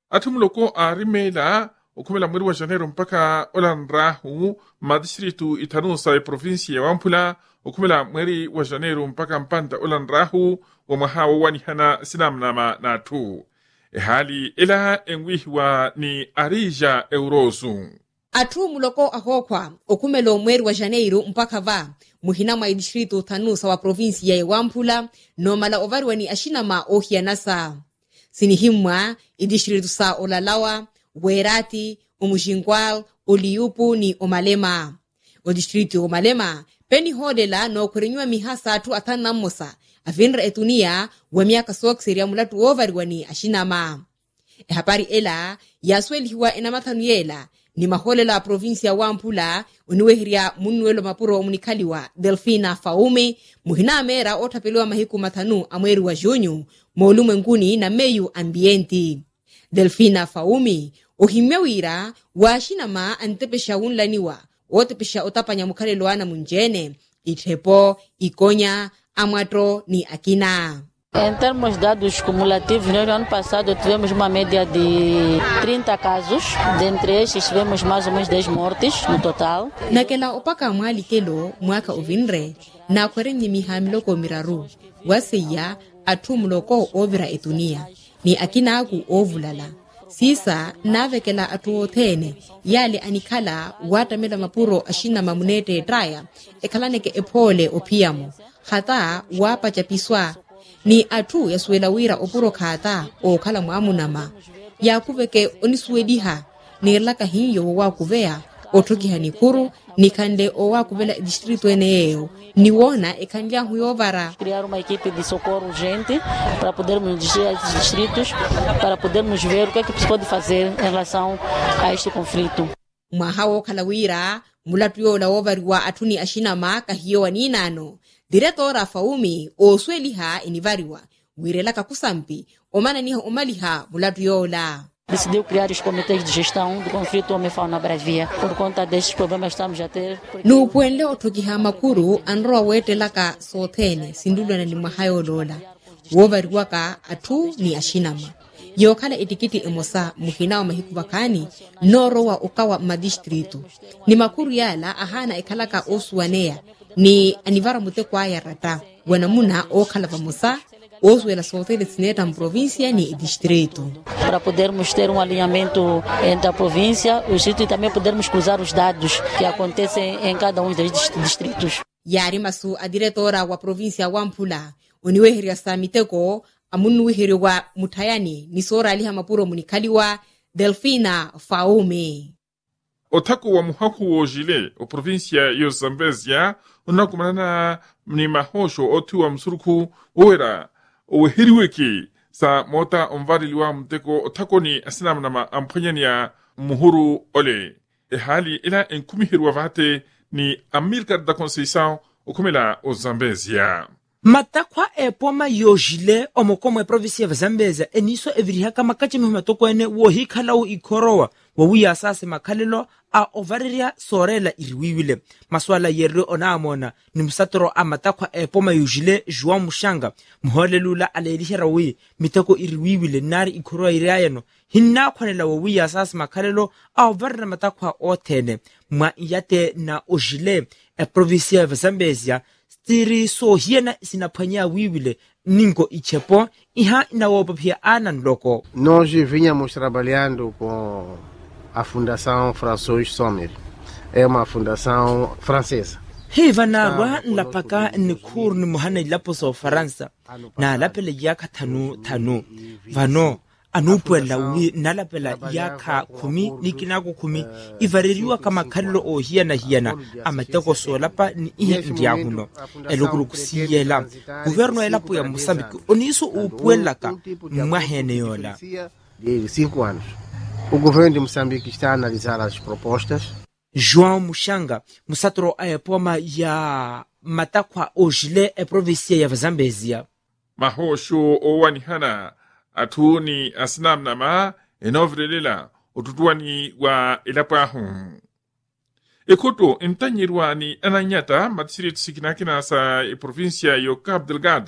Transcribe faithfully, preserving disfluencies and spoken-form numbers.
atumuloko arimela okumela mweri wa Janeiro mpaka olanrahu madistritu itanusa ya provinsi ya Wampula okumela mweri wa Janeiro mpaka mpanda olanrahu wa mahawa wanihana sinamnama na tu. Ehali ila engwihwa ni arija eurosu. Atu muloko ahokwa okumelo mweri wa Janeiro mpaka va muhinama ya distritu tanusa wa provinsi ya Wampula no mala ovari ni ashinama ohianasa. Sinihimwa idistritu sa olalawa, werati, umujingwal, oliupu ni omalema. O distritu omalema, peni holela no kurenyua mihasa atu atana mosa, avinra etunia wa miaka soksiri ya mulatu ovariwani ashinama. E hapari ela, yasweli hiwa enamatanu yela, ni maholela provinsi ya Wampula, uniwehiria munuelo mapuro umunikaliwa Delfina Faume, muhina amera otapelewa mahiku matanu amweri wa junyu, maulumu nguni na meyu ambienti. Delfina Faume, ohimewira, wa shinama antepesha unlaniwa, otepesha otapanya mukalelwana munjene, itepo, ikonya, amatro ni akina. Em termos de dados cumulativos, no ano passado tivemos uma média de trinta casos, dentre estes tivemos mais ou menos dez mortes no total. Nakela opaka mwali kelo mwaka uvinre, na kwerenye mihamiloko miraru, waseya atumuloko ovira etunia, ni akina aku ovulala. Sisa navekela atuotene, yale anikala watamela mapuro ashina mamunete traya, ekalaneke epole opiamo, hata wapa chapiswa, ni atu ya suelawira opuro kata o kala muamunama. Ya kuveke onisuediha, ni laka hiyo wakuvea, otokiha ni kuru, ni kande o wakuvela distrito eneo, ni wona ekandia huyovara. Criar uma equipe de socorro urgente para podermos dirigir esses distritos, para podermos ver o que é que se pode fazer em relação a este conflito. Mwahawo kalawira, mulatu yola ovariwa atuni ashinama kahiyo waninano. Diretora Faume o sweliha inivariwa, wirelaka kusampi, omana niha omaliha mulatu yola. Decidiu criar os comitês de gestão do conflito homem-fauna bravia. Por conta destes problemas estamos a ter. No puenle otokiha makuru anroa wete laka sotene sindulwana ni mahayo lola. Wovariwaka atu ni ashinama. Yokala etikiti emosa muhinao mahikubakani norowa ukawa madistritu. Ni makuru yala ahana ekalaka osuwanea. Ni anivara mute kwa ya rata. Wanamuna o kalava mosa, osuela sotele sineta província ni distrito. Para podermos ter um alinhamento entre a província, o distrito e também podermos cruzar os dados que acontecem em cada um dos distritos. Yari masu a diretora wa província Wampula, uniwehiria samiteko, amunuwehiria wa mutayani, nisora aliha mapuro munikaliwa, Delfina Faume. Otaku wa muhaku o jile, o provincia yo Zambezia, unakumanana ni mahosho otu wa msuruku uwera, uwe hiriweki sa mota omvariliwa mteko otaku ni asinamnama ampanyani ya muhuru ole. E hali ila enkumihirwa vate ni Amilcar da Conceição okumela o Zambezia. Matakwa e poma yojile omokomo e provinsia ya Zambezia eniso evirihaka makache mihumatoko ene wohikala u ikorowa wawuya asase makalelo a ovariria sorela iriwiwile. Maswala yerre onamona ni musatoro a matakwa e poma yojile João Mushanga muholelula alelihira wi mitako iriwiwile nari ikorowa iriayano hinna kwanela wawuya asase makalelo a ovarira matakwa otene mwa iyate na ojile e provinsia ya Zambezia tiri so hiena sinapanya wiwile ningo ichepo iha inawopa pia anan loko. Nós vínhamos trabalhando com a Fundação François Sommer. É uma fundação francesa. Hiva na wa nlapaka nikur ni muhana ilapo sa Faransa na lapele yaka tanu tanu vano anupuela wi nalapela yaka kumi nikinako kumi ivaririwa kama kallo o hiana hiana amateko solapa ni ihe ndiahuno elokuru kusiyela governo elapo ya Moçambique oniso upuelaka mwahene yola de cinco anos. O governo de Moçambique está a analisar as propostas. João Mushanga musatro ayapoma ya matakwa ojile e provinsia ya Zambezia mahosho o wanihana atuni asinamnama enovrelela ututuani wa ilapahu. Ekoto intanyirwa ni ananyata matisiri tusikinakina sa e provincia yo Cabo Delgado